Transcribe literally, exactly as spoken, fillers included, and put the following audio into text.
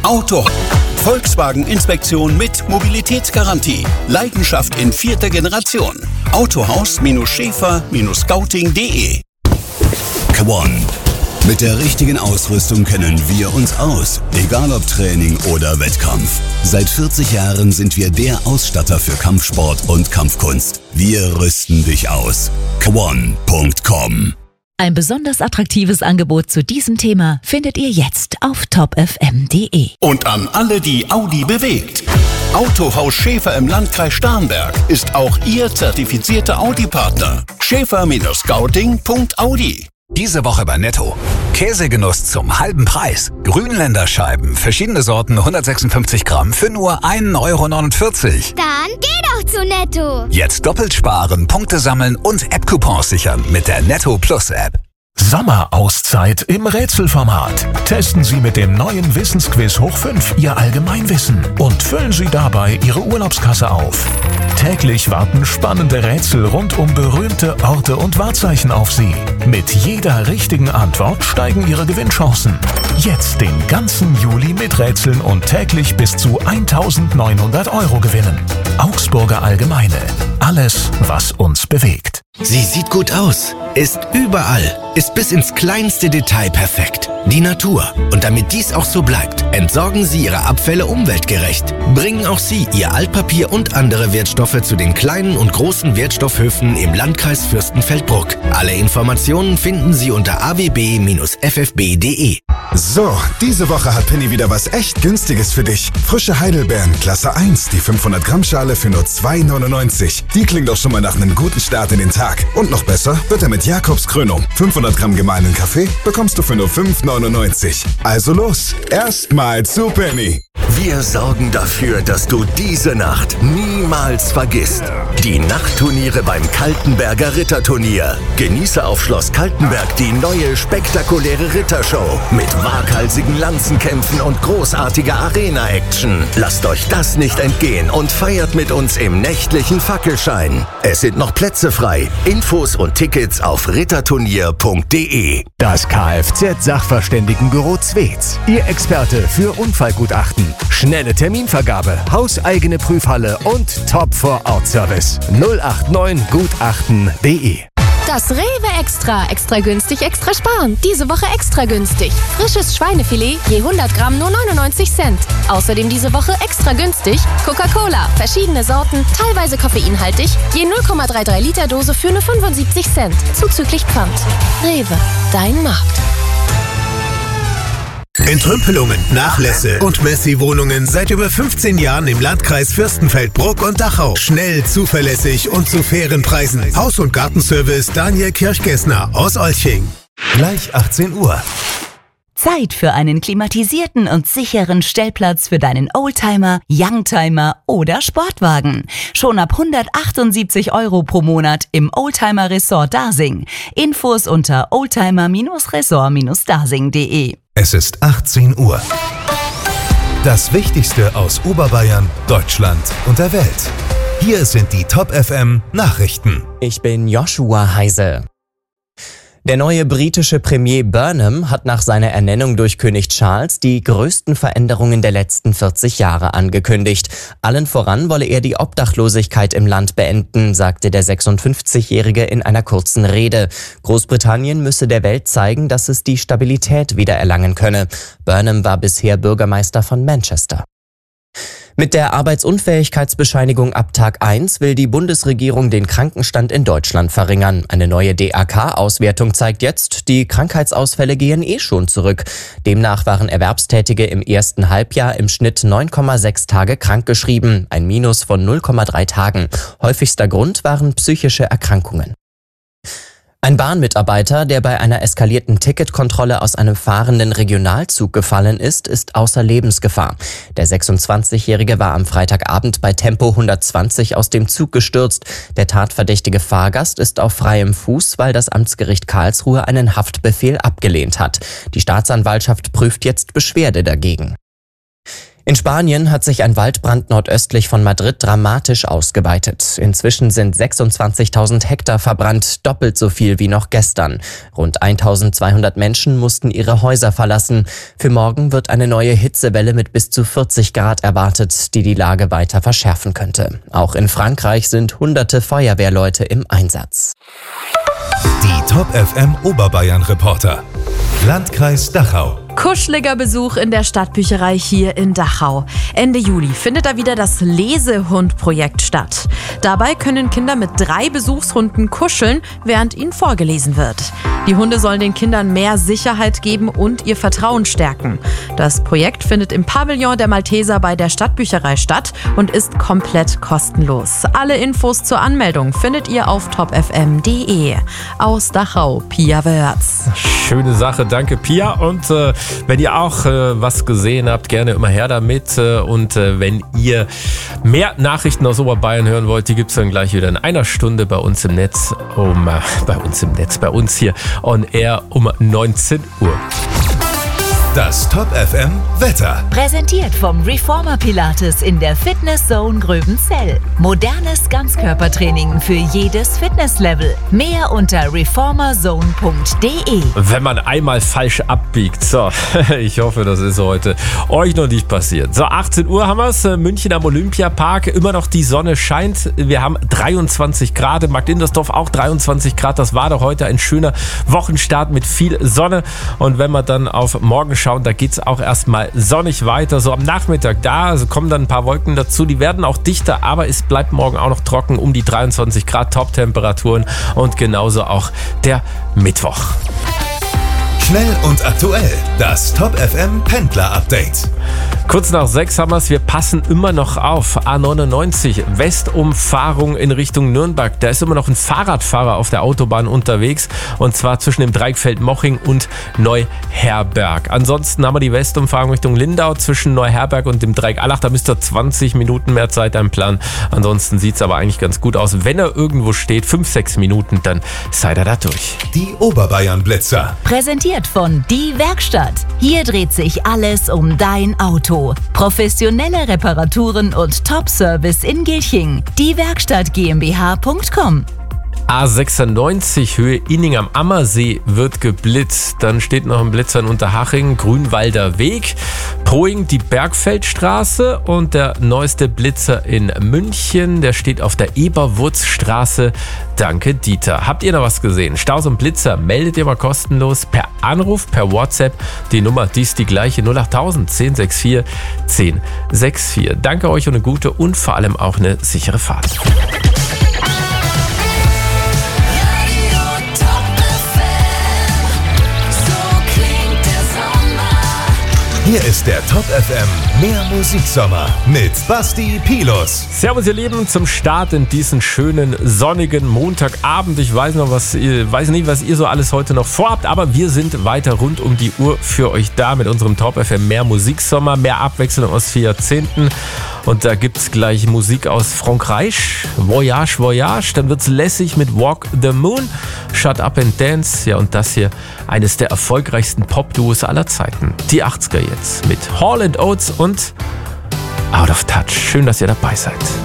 Auto. Volkswagen-Inspektion mit Mobilitätsgarantie. Leidenschaft in vierter Generation. Autohaus-Schäfer Scouting punkt de. Kwon. Mit der richtigen Ausrüstung kennen wir uns aus, egal ob Training oder Wettkampf. Seit vierzig Jahren sind wir der Ausstatter für Kampfsport und Kampfkunst. Wir rüsten dich aus. kwon punkt com. Ein besonders attraktives Angebot zu diesem Thema findet ihr jetzt auf top f m punkt de. Und an alle, die Audi bewegt. Autohaus Schäfer im Landkreis Starnberg ist auch Ihr zertifizierter Audi-Partner. Schäfer Scouting punkt audi. Diese Woche bei Netto. Käsegenuss zum halben Preis. Grünländerscheiben, verschiedene Sorten, hundertsechsundfünfzig Gramm für nur ein Euro neunundvierzig. Dann geh doch zu Netto. Jetzt doppelt sparen, Punkte sammeln und App-Coupons sichern mit der Netto Plus App. Sommerauszeit im Rätselformat. Testen Sie mit dem neuen Wissensquiz Hoch fünf Ihr Allgemeinwissen und füllen Sie dabei Ihre Urlaubskasse auf. Täglich warten spannende Rätsel rund um berühmte Orte und Wahrzeichen auf Sie. Mit jeder richtigen Antwort steigen Ihre Gewinnchancen. Jetzt den ganzen Juli mit Rätseln und täglich bis zu eintausendneunhundert Euro gewinnen. Augsburger Allgemeine. Alles, was uns bewegt. Sie sieht gut aus, ist überall, ist bis ins kleinste Detail perfekt. Die Natur. Und damit dies auch so bleibt, entsorgen Sie Ihre Abfälle umweltgerecht. Bringen auch Sie Ihr Altpapier und andere Wertstoffe zu den kleinen und großen Wertstoffhöfen im Landkreis Fürstenfeldbruck. Alle Informationen finden Sie unter a w b Bindestrich f f b punkt de. So, diese Woche hat Penny wieder was echt Günstiges für dich. Frische Heidelbeeren, Klasse eins, die fünfhundert Gramm Schale für nur zwei neunundneunzig. Die klingt doch schon mal nach einem guten Start in den Tag. Und noch besser wird er mit Jakobs Krönung. fünfhundert Gramm gemahlenen Kaffee bekommst du für nur fünf neunundneunzig. Also los, erstmal zu Penny. Wir sorgen dafür, dass du diese Nacht niemals vergisst. Die Nachtturniere beim Kaltenberger Ritterturnier. Genieße auf Schloss Kaltenberg die neue spektakuläre Rittershow mit waghalsigen Lanzenkämpfen und großartiger Arena-Action. Lasst euch das nicht entgehen und feiert mit uns im nächtlichen Fackelschein. Es sind noch Plätze frei. Infos und Tickets auf ritterturnier punkt de. Das Kfz-Sachverständigenbüro Zwetz. Ihr Experte für Unfallgutachten. Schnelle Terminvergabe, hauseigene Prüfhalle und Top-Vor-Ort-Service. null acht neun gutachten punkt de. Das Rewe Extra. Extra günstig, extra sparen. Diese Woche extra günstig. Frisches Schweinefilet, je hundert Gramm nur neunundneunzig Cent. Außerdem diese Woche extra günstig Coca-Cola. Verschiedene Sorten, teilweise koffeinhaltig. Je null Komma dreiunddreißig Liter Dose für nur fünfundsiebzig Cent. Zuzüglich Pfand. Rewe, dein Markt. Entrümpelungen, Nachlässe und Messi-Wohnungen seit über fünfzehn Jahren im Landkreis Fürstenfeldbruck und Dachau. Schnell, zuverlässig und zu fairen Preisen. Haus- und Gartenservice Daniel Kirchgessner aus Olching. Gleich achtzehn Uhr. Zeit für einen klimatisierten und sicheren Stellplatz für deinen Oldtimer, Youngtimer oder Sportwagen. Schon ab hundertachtundsiebzig Euro pro Monat im Oldtimer Resort Dasing. Infos unter oldtimer Resort Dasing punkt de. Es ist achtzehn Uhr. Das Wichtigste aus Oberbayern, Deutschland und der Welt. Hier sind die Top F M Nachrichten. Ich bin Joshua Heise. Der neue britische Premier Burnham hat nach seiner Ernennung durch König Charles die größten Veränderungen der letzten vierzig Jahre angekündigt. Allen voran wolle er die Obdachlosigkeit im Land beenden, sagte der sechsundfünfzigjährige in einer kurzen Rede. Großbritannien müsse der Welt zeigen, dass es die Stabilität wiedererlangen könne. Burnham war bisher Bürgermeister von Manchester. Mit der Arbeitsunfähigkeitsbescheinigung ab Tag eins will die Bundesregierung den Krankenstand in Deutschland verringern. Eine neue D A K-Auswertung zeigt jetzt, die Krankheitsausfälle gehen eh schon zurück. Demnach waren Erwerbstätige im ersten Halbjahr im Schnitt neun Komma sechs Tage krankgeschrieben, ein Minus von null Komma drei Tagen. Häufigster Grund waren psychische Erkrankungen. Ein Bahnmitarbeiter, der bei einer eskalierten Ticketkontrolle aus einem fahrenden Regionalzug gefallen ist, ist außer Lebensgefahr. Der sechsundzwanzigjährige war am Freitagabend bei Tempo hundertzwanzig aus dem Zug gestürzt. Der tatverdächtige Fahrgast ist auf freiem Fuß, weil das Amtsgericht Karlsruhe einen Haftbefehl abgelehnt hat. Die Staatsanwaltschaft prüft jetzt Beschwerde dagegen. In Spanien hat sich ein Waldbrand nordöstlich von Madrid dramatisch ausgeweitet. Inzwischen sind sechsundzwanzigtausend Hektar verbrannt, doppelt so viel wie noch gestern. Rund eintausendzweihundert Menschen mussten ihre Häuser verlassen. Für morgen wird eine neue Hitzewelle mit bis zu vierzig Grad erwartet, die die Lage weiter verschärfen könnte. Auch in Frankreich sind hunderte Feuerwehrleute im Einsatz. Die Top F M Oberbayern Reporter. Landkreis Dachau. Kuscheliger Besuch in der Stadtbücherei hier in Dachau. Ende Juli findet da wieder das Lesehund-Projekt statt. Dabei können Kinder mit drei Besuchshunden kuscheln, während ihnen vorgelesen wird. Die Hunde sollen den Kindern mehr Sicherheit geben und ihr Vertrauen stärken. Das Projekt findet im Pavillon der Malteser bei der Stadtbücherei statt und ist komplett kostenlos. Alle Infos zur Anmeldung findet ihr auf top f m punkt d e. Aus Dachau, Pia Wörz. Schöne Sache, danke Pia. Und äh, wenn ihr auch äh, was gesehen habt, gerne immer her damit. Äh, und äh, wenn ihr mehr Nachrichten aus Oberbayern hören wollt, die gibt es dann gleich wieder in einer Stunde bei uns im Netz. Um, äh, bei uns im Netz, bei uns hier on air um neunzehn Uhr. Das Top F M Wetter. Präsentiert vom Reformer Pilates in der Fitness Zone Gröbenzell. Modernes Ganzkörpertraining für jedes Fitnesslevel. Mehr unter reformerzone punkt d e. Wenn man einmal falsch abbiegt. So, ich hoffe, das ist heute euch noch nicht passiert. So, achtzehn Uhr haben wir es. München am Olympiapark. Immer noch die Sonne scheint. Wir haben dreiundzwanzig Grad. In Marktindersdorf auch dreiundzwanzig Grad. Das war doch heute ein schöner Wochenstart mit viel Sonne. Und wenn wir dann auf morgen schauen, da geht es auch erstmal sonnig weiter. So am Nachmittag, da also kommen dann ein paar Wolken dazu. Die werden auch dichter, aber es bleibt morgen auch noch trocken, um die dreiundzwanzig Grad Top-Temperaturen und genauso auch der Mittwoch. Schnell und aktuell, das Top F M Pendler Update. Kurz nach sechs haben wir es, wir passen immer noch auf. A neunundneunzig, Westumfahrung in Richtung Nürnberg. Da ist immer noch ein Fahrradfahrer auf der Autobahn unterwegs und zwar zwischen dem Dreieck Feldmoching und Neuherberg. Ansonsten haben wir die Westumfahrung Richtung Lindau zwischen Neuherberg und dem Dreieck Allach. Da müsst ihr zwanzig Minuten mehr Zeit einplanen. Ansonsten sieht es aber eigentlich ganz gut aus. Wenn er irgendwo steht, fünf, sechs Minuten, dann seid ihr da durch. Die Oberbayern Blitzer. Präsentiert von Die Werkstatt. Hier dreht sich alles um dein Auto. Professionelle Reparaturen und Top-Service in Gilching. Die Werkstatt GmbH punkt com. A sechsundneunzig Höhe Inning am Ammersee wird geblitzt. Dann steht noch ein Blitzer in Unterhaching, Grünwalder Weg, Poing die Bergfeldstraße und der neueste Blitzer in München, der steht auf der Eberwurzstraße. Danke Dieter. Habt ihr noch was gesehen? Staus und Blitzer meldet ihr mal kostenlos per Anruf, per WhatsApp. Die Nummer, die ist die gleiche, null achttausend zehn sechs vier zehn sechs vier. Danke euch und eine gute und vor allem auch eine sichere Fahrt. Hier ist der Top F M Mehr Musiksommer mit Basti Pilus. Servus ihr Lieben, zum Start in diesen schönen sonnigen Montagabend. Ich weiß noch, was ihr, weiß nicht, was ihr so alles heute noch vorhabt, aber wir sind weiter rund um die Uhr für euch da mit unserem Top F M Mehr Musiksommer, mehr Abwechslung aus vier Jahrzehnten. Und da gibt's gleich Musik aus Frankreich, Voyage, Voyage. Dann wird's lässig mit Walk the Moon, Shut Up and Dance. Ja, und das hier, eines der erfolgreichsten Pop-Duos aller Zeiten. Die achtziger jetzt mit Hall and Oates und Out of Touch. Schön, dass ihr dabei seid.